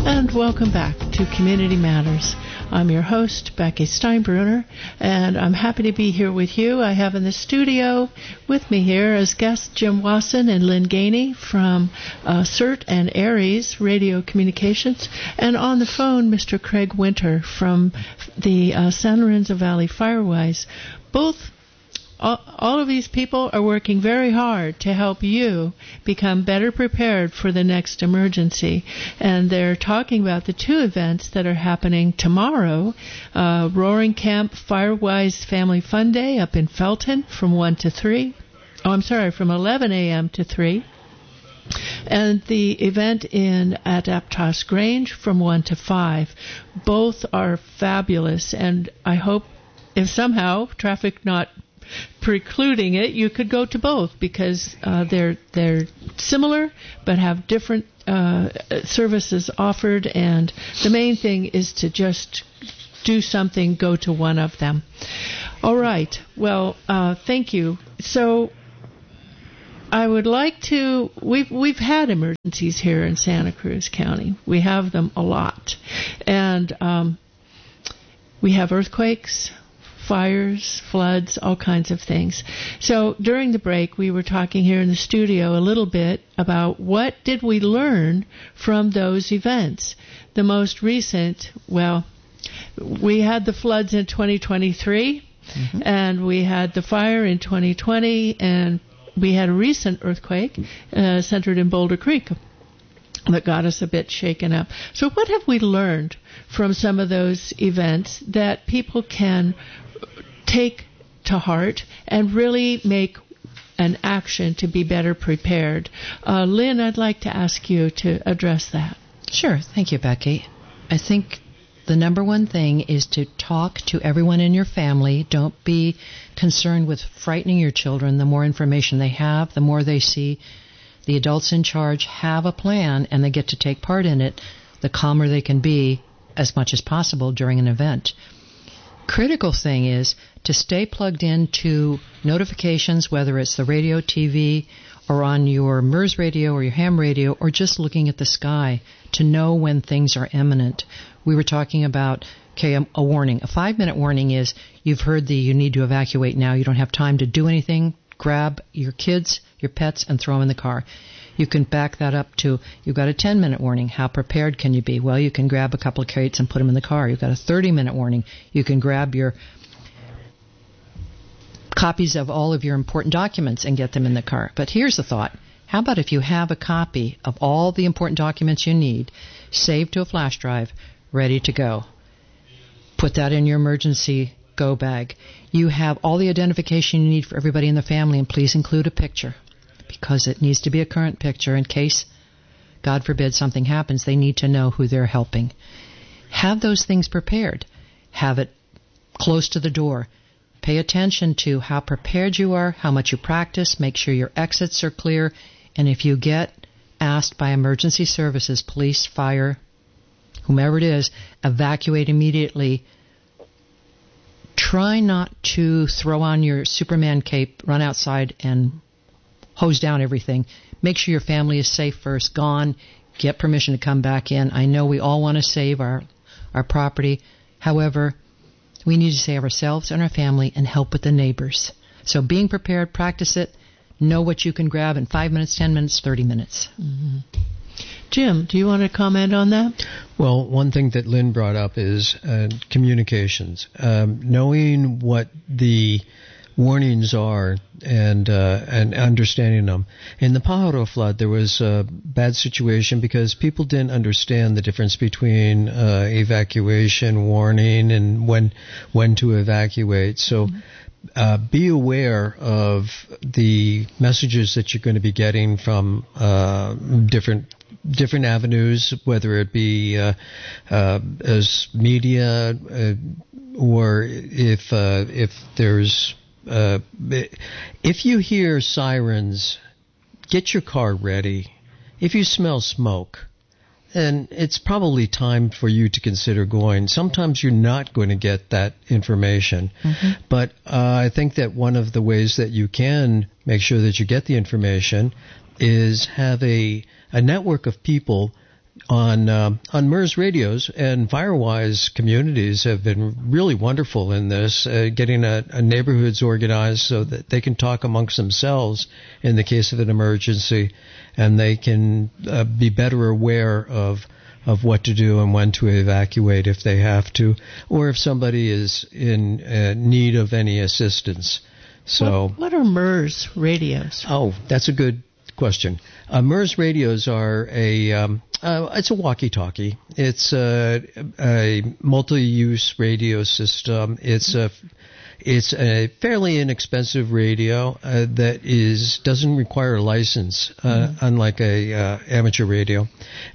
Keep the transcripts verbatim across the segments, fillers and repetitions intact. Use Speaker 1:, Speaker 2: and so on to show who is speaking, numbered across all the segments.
Speaker 1: And welcome back to Community Matters. I'm your host, Becky Steinbruner, and I'm happy to be here with you. I have in the studio with me here as guests Jim Wasson and Lynn Gainey from uh, CERT and Aries Radio Communications, and on the phone, Mister Craig Winter from the uh, San Lorenzo Valley Firewise. Both All, all of these people are working very hard to help you become better prepared for the next emergency. And they're talking about the two events that are happening tomorrow. Uh, Roaring Camp Firewise Family Fun Day up in Felton from one to three. Oh, I'm sorry, from eleven a.m. to three. And the event in at Aptos Grange from one to five. Both are fabulous, and I hope if somehow traffic not precluding it, you could go to both because uh, they're they're similar but have different uh, services offered, and the main thing is to just do something, go to one of them. All right. Well, uh, thank you. So I would like to. We've we've had emergencies here in Santa Cruz County. We have them a lot, and um, we have earthquakes, fires, floods, all kinds of things. So during the break, we were talking here in the studio a little bit about what did we learn from those events. The most recent, well, we had the floods in twenty twenty-three, mm-hmm. and we had the fire in twenty twenty, and we had a recent earthquake uh, centered in Boulder Creek that got us a bit shaken up. So what have we learned from some of those events that people can take to heart and really make an action to be better prepared? Uh, Lynn, I'd like to ask you to address that.
Speaker 2: Sure. Thank you, Becky. I think the number one thing is to talk to everyone in your family. Don't be concerned with frightening your children. The more information they have, the more they see the adults in charge have a plan and they get to take part in it, the calmer they can be as much as possible during an event. Critical thing is to stay plugged into notifications, whether it's the radio, T V, or on your MERS radio or your ham radio, or just looking at the sky to know when things are imminent. We were talking about, okay, a, a warning. A five-minute warning is you've heard the you need to evacuate now. You don't have time to do anything. Grab your kids, your pets, and throw them in the car. You can back that up to, you've got a ten-minute warning. How prepared can you be? Well, you can grab a couple of crates and put them in the car. You've got a thirty-minute warning. You can grab your copies of all of your important documents and get them in the car. But here's the thought. How about if you have a copy of all the important documents you need, saved to a flash drive, ready to go? Put that in your emergency go bag. You have all the identification you need for everybody in the family, and please include a picture, because it needs to be a current picture in case, God forbid, something happens. They need to know who they're helping. Have those things prepared. Have it close to the door. Pay attention to how prepared you are, how much you practice. Make sure your exits are clear. And if you get asked by emergency services, police, fire, whomever it is, evacuate immediately. Try not to throw on your Superman cape, run outside, and hose down everything. Make sure your family is safe first, gone. Get permission to come back in. I know we all want to save our, our property. However, we need to save ourselves and our family and help with the neighbors. So being prepared, practice it. Know what you can grab in five minutes, ten minutes, thirty minutes.
Speaker 1: Mm-hmm. Jim, do you want to comment on that?
Speaker 3: Well, one thing that Lynn brought up is uh, communications. Um, knowing what the warnings are and uh, and understanding them. In the Pajaro flood, there was a bad situation because people didn't understand the difference between uh, evacuation, warning, and when when to evacuate. So uh, be aware of the messages that you're going to be getting from uh, different different avenues, whether it be uh, uh, as media uh, or if uh, if there's Uh, if you hear sirens, get your car ready. If you smell smoke, then it's probably time for you to consider going. Sometimes you're not going to get that information. Mm-hmm. But uh, I think that one of the ways that you can make sure that you get the information is have a, a network of people on uh, on MERS radios, and FireWise communities have been really wonderful in this, uh, getting a, a neighborhoods organized so that they can talk amongst themselves in the case of an emergency, and they can uh, be better aware of of what to do and when to evacuate if they have to, or if somebody is in uh, need of any assistance. So,
Speaker 1: what, what are MERS radios?
Speaker 3: Oh, that's a good question. Uh, MERS radios are a um, uh, it's a walkie-talkie. It's a, a multi-use radio system. It's a it's a fairly inexpensive radio uh, that is doesn't require a license, uh, mm-hmm. unlike a uh, amateur radio,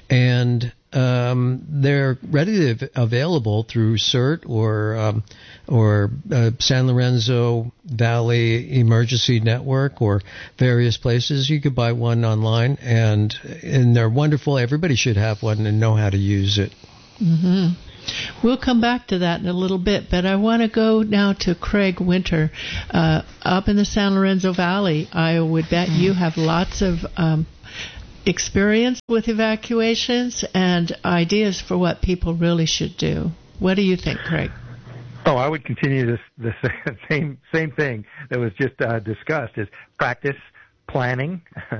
Speaker 3: and um, they're readily av- available through CERT or um, or uh, San Lorenzo Valley Emergency Network or various places. You could buy one online, and and they're wonderful. Everybody should have one and know how to use it.
Speaker 1: Mm-hmm. We'll come back to that in a little bit, but I want to go now to Craig Winter. Uh, up in the San Lorenzo Valley, I would bet you have lots of um, experience with evacuations and ideas for what people really should do. What do you think, Craig?
Speaker 4: Oh, I would continue this the same same thing that was just uh, discussed: is practice, planning,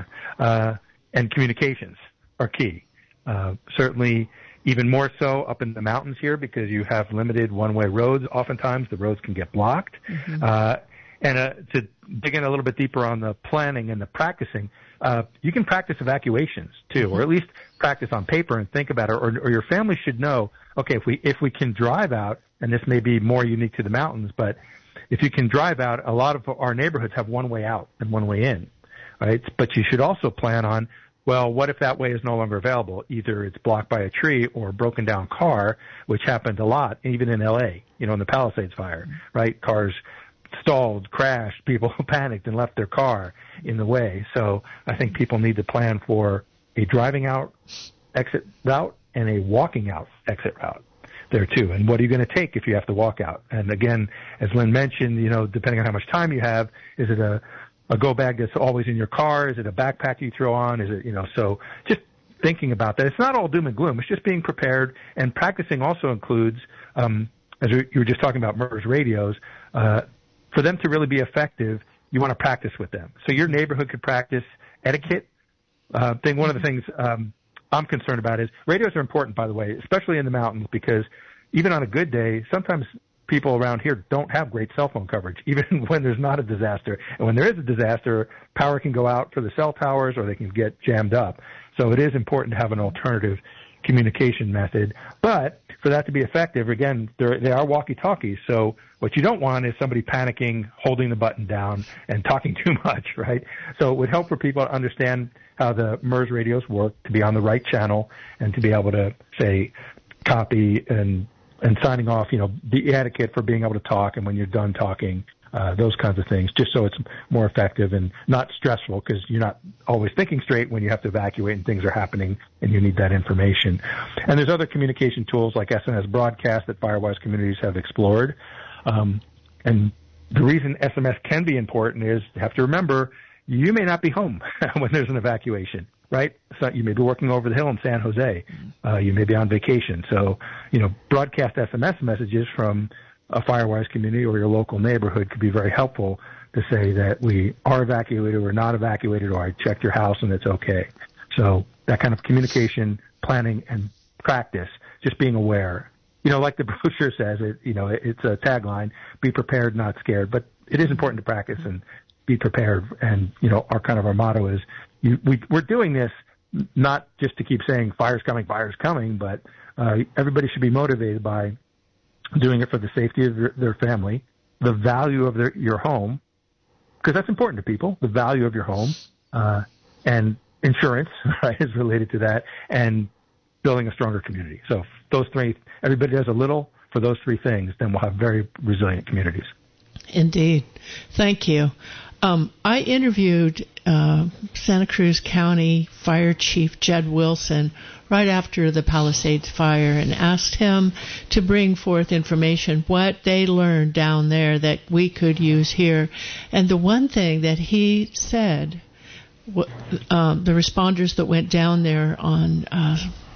Speaker 4: uh, and communications are key. Uh, certainly, even more so up in the mountains here because you have limited one-way roads. Oftentimes, the roads can get blocked. Mm-hmm. Uh, and uh, to dig in a little bit deeper on the planning and the practicing, uh, you can practice evacuations too, mm-hmm. or at least practice on paper and think about it. Or, or your family should know, okay, if we if we can drive out. And this may be more unique to the mountains, but if you can drive out, a lot of our neighborhoods have one way out and one way in, right? But you should also plan on, well, what if that way is no longer available? Either it's blocked by a tree or a broken down car, which happened a lot, even in L A, you know, in the Palisades fire, right? Cars stalled, crashed, people panicked and left their car in the way. So I think people need to plan for a driving out exit route and a walking out exit route there too. And what are you going to take if you have to walk out? And again, as Lynn mentioned, you know, depending on how much time you have, is it a, a go bag that's always in your car? Is it a backpack you throw on? Is it, you know, so just thinking about that. It's not all doom and gloom. It's just being prepared, and practicing also includes, um, as you were just talking about MERS radios, uh, for them to really be effective, you want to practice with them. So your neighborhood could practice etiquette. Uh, thing, one of the things, um, I'm concerned about is radios are important, by the way, especially in the mountains, because even on a good day, sometimes people around here don't have great cell phone coverage, even when there's not a disaster. And when there is a disaster, power can go out for the cell towers or they can get jammed up. So it is important to have an alternative communication method. But for that to be effective, again, they are walkie-talkies. So what you don't want is somebody panicking, holding the button down, and talking too much, right? So it would help for people to understand how the MERS radios work, to be on the right channel, and to be able to, say, copy and and signing off, you know, the etiquette for being able to talk, and when you're done talking, uh, those kinds of things, just so it's more effective and not stressful, because you're not always thinking straight when you have to evacuate and things are happening and you need that information. And there's other communication tools like S M S broadcast that FireWise communities have explored. Um, and the reason S M S can be important is you have to remember you may not be home when there's an evacuation, right? So you may be working over the hill in San Jose. Uh, you may be on vacation. So, you know, broadcast S M S messages from a FireWise community or your local neighborhood could be very helpful to say that we are evacuated or not evacuated, or I checked your house and it's okay. So that kind of communication, planning, and practice, just being aware. You know, like the brochure says, it, you know, it, it's a tagline, be prepared, not scared. But it is important to practice and be prepared. And, you know, our kind of our motto is you, we, we're doing this not just to keep saying fire's coming, fire's coming, but uh, everybody should be motivated by doing it for the safety of their, their family, the value of their, your home, because that's important to people, the value of your home, uh, and insurance, right, is related to that, and building a stronger community. So if those three, everybody does a little for those three things, then we'll have very resilient communities.
Speaker 1: Indeed. Thank you. Um, I interviewed uh, Santa Cruz County Fire Chief Jed Wilson right after the Palisades fire and asked him to bring forth information, what they learned down there that we could use here. And the one thing that he said, um, the responders that went down there on uh,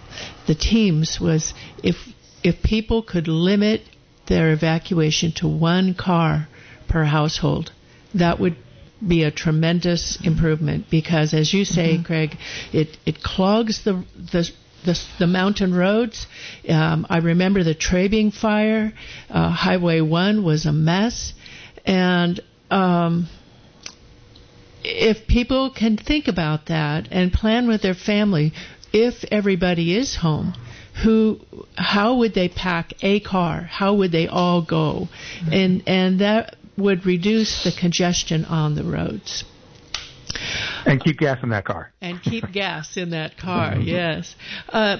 Speaker 1: the teams was if if people could limit their evacuation to one car per household, that would be a tremendous improvement, because as you say, mm-hmm. Craig, it, it clogs the, the the the mountain roads. Um, I remember the Trabing fire. Uh, Highway one was a mess. And um, if people can think about that and plan with their family, if everybody is home, who, how would they pack a car? How would they all go? Mm-hmm. And and that would reduce the congestion on the roads.
Speaker 4: And keep gas in that car.
Speaker 1: And keep gas in that car, yes. Uh,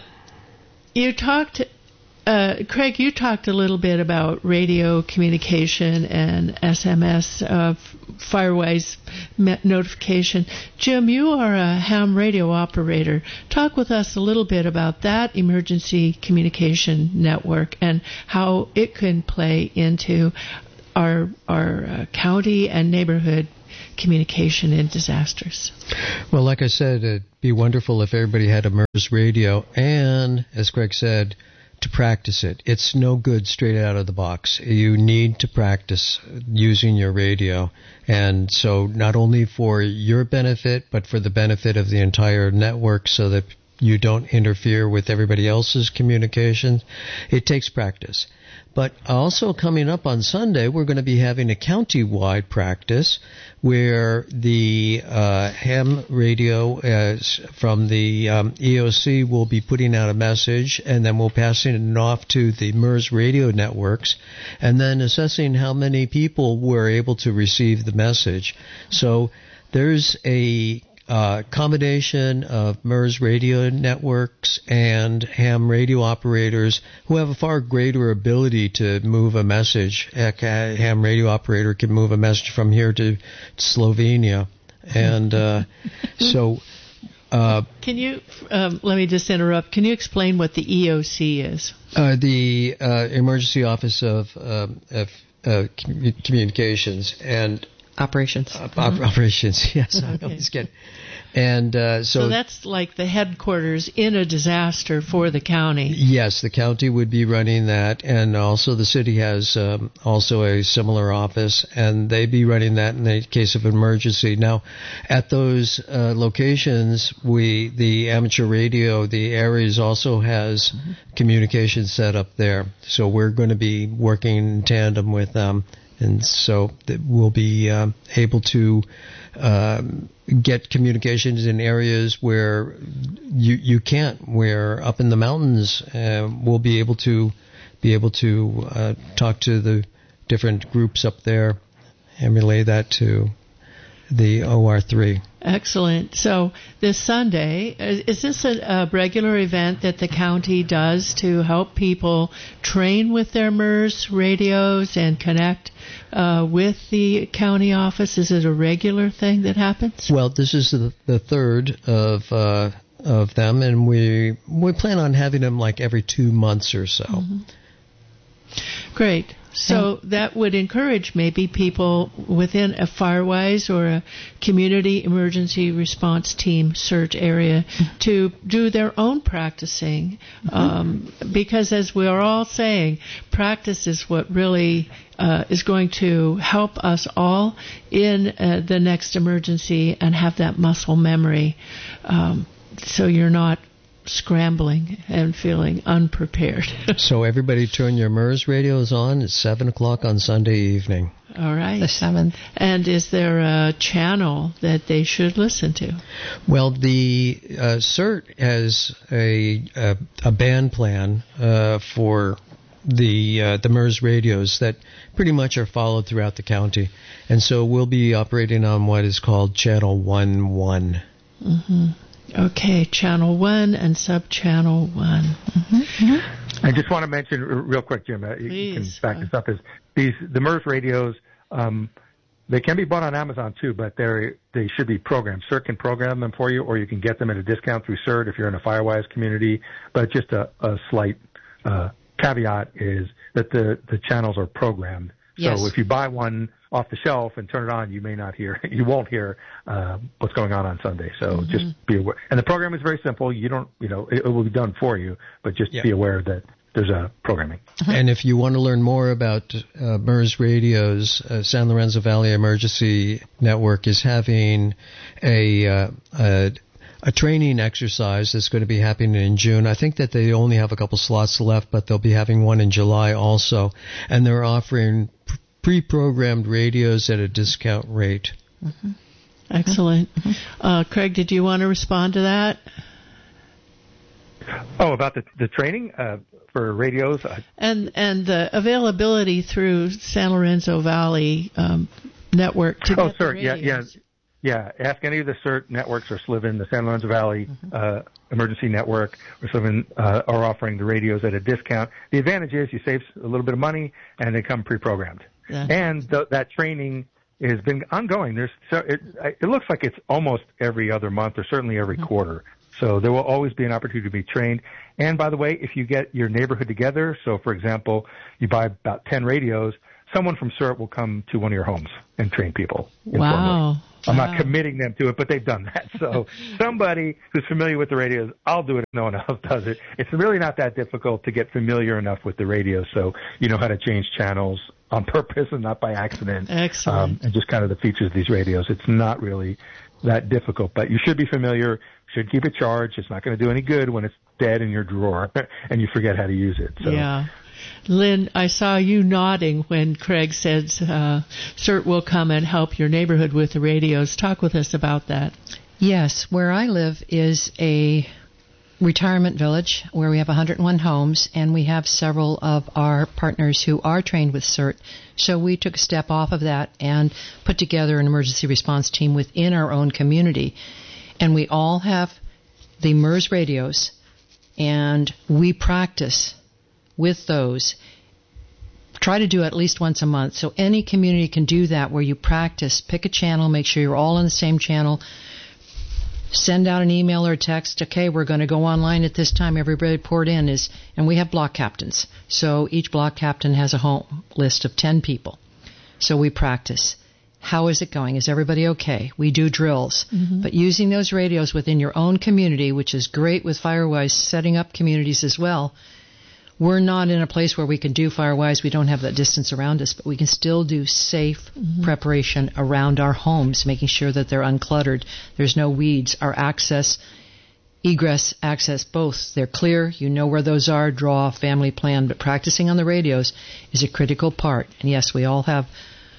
Speaker 1: you talked, uh, Craig, you talked a little bit about radio communication and S M S, uh, Firewise notification. Jim, you are a ham radio operator. Talk with us a little bit about that emergency communication network and how it can play into our our uh, county and neighborhood communication in disasters.
Speaker 3: Well, like I said, it'd be wonderful if everybody had a MERS radio, and, as Greg said, to practice it. It's no good straight out of the box. You need to practice using your radio. And so not only for your benefit, but for the benefit of the entire network, so that you don't interfere with everybody else's communications. It takes practice. But also coming up on Sunday, we're going to be having a county-wide practice where the uh, ham radio uh, from the um, E O C will be putting out a message, and then we'll passing it off to the MERS radio networks, and then assessing how many people were able to receive the message. So there's a Uh, combination of MERS radio networks and ham radio operators who have a far greater ability to move a message. A ham radio operator can move a message from here to Slovenia. And uh, so... Uh,
Speaker 1: can you, um, let me just interrupt, can you explain what the E O C is?
Speaker 3: Uh, the uh, Emergency Office of, um, of uh, Communications and...
Speaker 2: Operations.
Speaker 3: Uh, op- mm-hmm. Operations, yes. I
Speaker 1: okay.
Speaker 3: always get. And uh, so,
Speaker 1: so that's like the headquarters in a disaster for the county.
Speaker 3: Yes, the county would be running that, and also the city has um, also a similar office, and they'd be running that in the case of emergency. Now, at those uh, locations, we the amateur radio, the Aries also has mm-hmm. communication set up there, so we're going to be working in tandem with them. And so that we'll be um, able to um, get communications in areas where you you can't. Where up in the mountains, uh, we'll be able to be able to uh, talk to the different groups up there and relay that to the O R three.
Speaker 1: Excellent. So this Sunday, is this a, a regular event that the county does to help people train with their MERS radios and connect uh, with the county office? Is it a regular thing that happens?
Speaker 3: Well, this is the, the third of uh, of them, and we we plan on having them like every two months or so.
Speaker 1: Mm-hmm. Great. So that would encourage maybe people within a Firewise or a community emergency response team search area to do their own practicing. Mm-hmm. Um, because as we are all saying, practice is what really uh, is going to help us all in uh, the next emergency and have that muscle memory. Um, so you're not scrambling and feeling unprepared.
Speaker 3: So everybody turn your MERS radios on at seven o'clock on Sunday evening.
Speaker 1: All right.
Speaker 2: The seventh.
Speaker 1: And is there a channel that they should listen to?
Speaker 3: Well, the uh, CERT has a, a, a band plan uh, for the uh, the MERS radios that pretty much are followed throughout the county. And so we'll be operating on what is called Channel one one.
Speaker 1: Mm-hmm. Okay, Channel one and Sub-Channel one. Mm-hmm. Mm-hmm.
Speaker 4: I just want to mention r- real quick, Jim, uh, you
Speaker 1: Please.
Speaker 4: can back this up, is these, the MERS radios, um, they can be bought on Amazon too, but they they should be programmed. CERT can program them for you, or you can get them at a discount through CERT if you're in a Firewise community. But just a, a slight uh, caveat is that the, the channels are programmed.
Speaker 2: Yes.
Speaker 4: So if you buy one off the shelf and turn it on, you may not hear, you won't hear uh, what's going on on Sunday. So mm-hmm. just be aware. And the program is very simple. You don't, you know, it, it will be done for you, but just yeah. be aware that there's a programming.
Speaker 3: And if you want to learn more about uh, M E R S radios, uh, San Lorenzo Valley Emergency Network is having a, uh, a a training exercise that's going to be happening in June. I think that they only have a couple slots left, but they'll be having one in July also. And they're offering pre-programmed radios at a discount rate.
Speaker 1: Mm-hmm. Excellent. Mm-hmm. Uh, Craig, did you want to respond to that?
Speaker 4: Oh, about the the training uh, for radios?
Speaker 1: And and the availability through San Lorenzo Valley um, Network to
Speaker 4: oh,
Speaker 1: get
Speaker 4: sorry.
Speaker 1: the
Speaker 4: yeah, yeah. Yeah, ask any of the C E R T networks or S L V N, the San Lorenzo Valley mm-hmm. uh, Emergency Network, or S L V N uh, are offering the radios at a discount. The advantage is you save a little bit of money, and they come pre-programmed. Yeah. And th- that training has been ongoing. There's so it, it looks like it's almost every other month, or certainly every mm-hmm. quarter. So there will always be an opportunity to be trained. And by the way, if you get your neighborhood together, so for example, you buy about ten radios, someone from C E R T will come to one of your homes and train people.
Speaker 1: Wow.
Speaker 4: I'm
Speaker 1: wow.
Speaker 4: not committing them to it, but they've done that. So somebody who's familiar with the radios, I'll do it if no one else does it. It's really not that difficult to get familiar enough with the radios so you know how to change channels on purpose and not by accident.
Speaker 1: Excellent. Um,
Speaker 4: and just kind of the features of these radios. It's not really that difficult, but you should be familiar, should keep it charged. It's not going to do any good when it's dead in your drawer and you forget how to use it. So.
Speaker 1: Yeah. Lynn, I saw you nodding when Craig said uh, C E R T will come and help your neighborhood with the radios. Talk with us about that.
Speaker 2: Yes, where I live is a retirement village where we have one hundred one homes, and we have several of our partners who are trained with C E R T. So we took a step off of that and put together an emergency response team within our own community. And we all have the M E R S radios, and we practice with those. Try to do at least once a month. So any community can do that where you practice. Pick a channel, make sure you're all on the same channel. Send out an email or a text. Okay, we're going to go online at this time. Everybody poured in is, and we have block captains. So each block captain has a home list of ten people. So we practice. How is it going? Is everybody okay? We do drills. Mm-hmm. But using those radios within your own community, which is great with Firewise setting up communities as well. We're not in a place where we can do Firewise. We don't have that distance around us, but we can still do safe mm-hmm. preparation around our homes, making sure that they're uncluttered. There's no weeds. Our access, egress, access, both. They're clear. You know where those are. Draw a family plan. But practicing on the radios is a critical part. And yes, we all have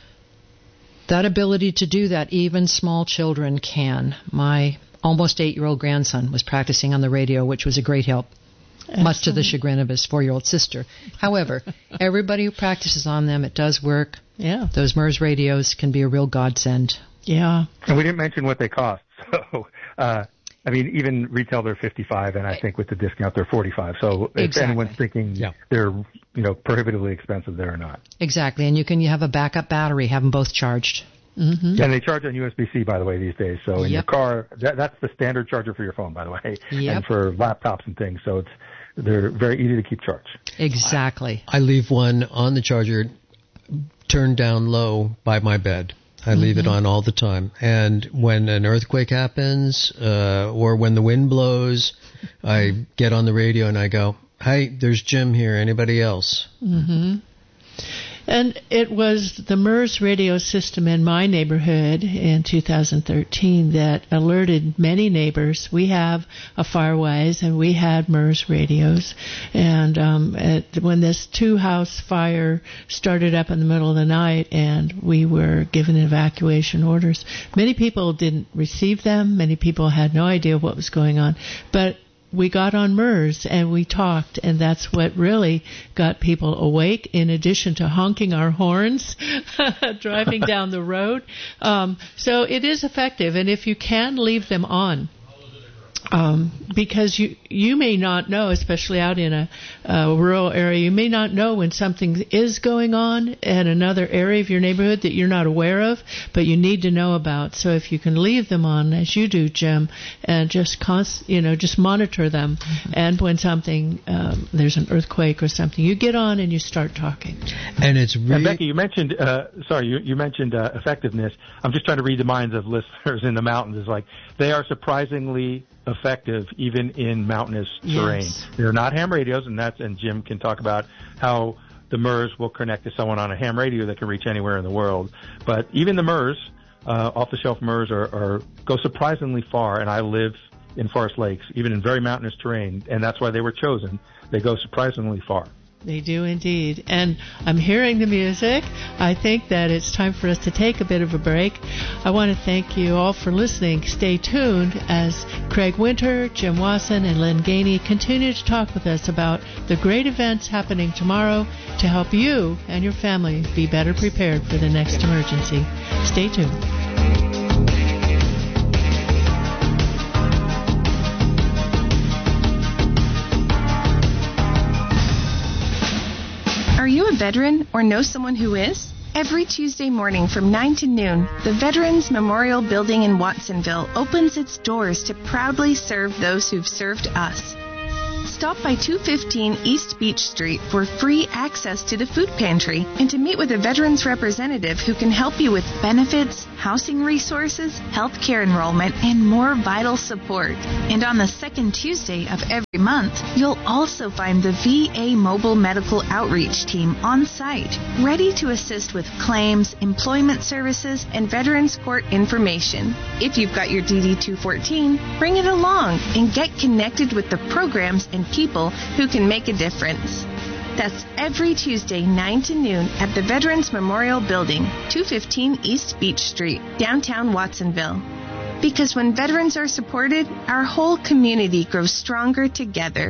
Speaker 2: that ability to do that. Even small children can. My almost eight-year-old grandson was practicing on the radio, which was a great help. Excellent. Much to the chagrin of his four-year-old sister. However, everybody who practices on them, it does work.
Speaker 1: Yeah.
Speaker 2: Those M E R S radios can be a real godsend.
Speaker 1: Yeah.
Speaker 4: And we didn't mention what they cost. So, uh, I mean, even retail they're fifty-five, and I think with the discount they're forty-five. So if
Speaker 2: exactly. anyone's
Speaker 4: thinking yeah. they're, you know, prohibitively expensive, they're not.
Speaker 2: Exactly. And you can you have a backup battery, have them both charged.
Speaker 1: Mm-hmm.
Speaker 4: And they charge on U S B C, by the way, these days. So in yep. your car, that, that's the standard charger for your phone, by the way,
Speaker 2: yep.
Speaker 4: and for laptops and things. So it's they're very easy to keep charged.
Speaker 2: Exactly.
Speaker 3: I, I leave one on the charger, turned down low by my bed. I mm-hmm. leave it on all the time. And when an earthquake happens uh, or when the wind blows, I get on the radio and I go, "Hey, there's Jim here. Anybody else?"
Speaker 1: Mm-hmm. And it was the M E R S radio system in my neighborhood in two thousand thirteen that alerted many neighbors. We have a Firewise, and we had M E R S radios. And um, at, when this two-house fire started up in the middle of the night and we were given evacuation orders, many people didn't receive them. Many people had no idea what was going on. But we got on M E R S and we talked, and that's what really got people awake, in addition to honking our horns driving down the road. Um, so it is effective, and if you can leave them on, Um, because you you may not know, especially out in a, a rural area, you may not know when something is going on in another area of your neighborhood that you're not aware of, but you need to know about. So if you can leave them on, as you do, Jim, and just const, you know, just monitor them, mm-hmm. and when something um, there's an earthquake or something, you get on and you start talking.
Speaker 3: And it's really
Speaker 4: and Becky, you mentioned uh, sorry, you, you mentioned uh, effectiveness. I'm just trying to read the minds of listeners in the mountains. It's like they are surprisingly effective even in mountainous terrain.
Speaker 1: Yes.
Speaker 4: They're not ham radios, and that's and Jim can talk about how the M E R S will connect to someone on a ham radio that can reach anywhere in the world. But even the M E R S, uh, off-the-shelf M E R S, are, are go surprisingly far. And I live in Forest Lakes, even in very mountainous terrain, and that's why they were chosen. They go surprisingly far.
Speaker 1: They do indeed. And I'm hearing the music. I think that it's time for us to take a bit of a break. I want to thank you all for listening. Stay tuned as Craig Winter, Jim Wasson, and Lynn Gainey continue to talk with us about the great events happening tomorrow to help you and your family be better prepared for the next emergency. Stay tuned.
Speaker 5: Are you a veteran or know someone who is? Every Tuesday morning from nine to noon, the Veterans Memorial Building in Watsonville opens its doors to proudly serve those who've served us. Stop by two fifteen East Beach Street for free access to the food pantry and to meet with a veterans representative who can help you with benefits, housing resources, health care enrollment, and more vital support. And on the second Tuesday of every month, you'll also find the V A Mobile Medical Outreach Team on site, ready to assist with claims, employment services, and Veterans Court information. If you've got your D D two fourteen, bring it along and get connected with the programs and people who can make a difference. That's every Tuesday, nine to noon at the Veterans Memorial Building, two fifteen East Beach Street, downtown Watsonville. Because when veterans are supported, our whole community grows stronger together.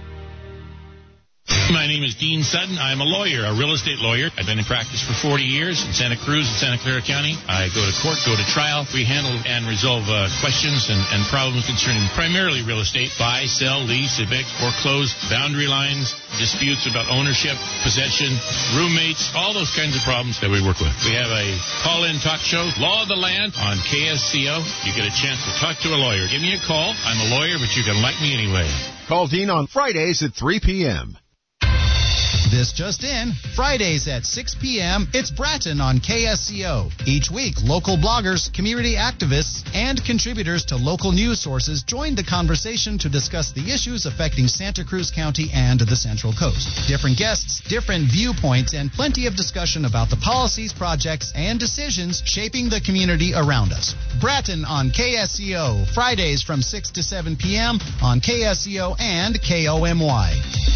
Speaker 6: My name is Dean Sutton. I'm a lawyer, a real estate lawyer. I've been in practice for forty years in Santa Cruz and Santa Clara County. I go to court, go to trial. We handle and resolve uh, questions and, and problems concerning primarily real estate, buy, sell, lease, evict, foreclose, boundary lines, disputes about ownership, possession, roommates, all those kinds of problems that we work with. We have a call-in talk show, Law of the Land, on K S C O. You get a chance to talk to a lawyer. Give me a call. I'm a lawyer, but you can like me anyway.
Speaker 7: Call Dean on Fridays at three p.m.
Speaker 8: This just in, Fridays at six p.m., it's Bratton on K S C O. Each week, local bloggers, community activists, and contributors to local news sources join the conversation to discuss the issues affecting Santa Cruz County and the Central Coast. Different guests, different viewpoints, and plenty of discussion about the policies, projects, and decisions shaping the community around us. Bratton on K S C O, Fridays from six to seven p.m. on K S C O and K O M Y.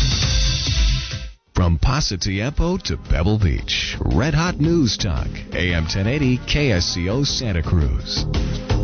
Speaker 7: From Paso Tiempo to Pebble Beach, Red Hot News Talk, A M ten eighty K S C O Santa Cruz.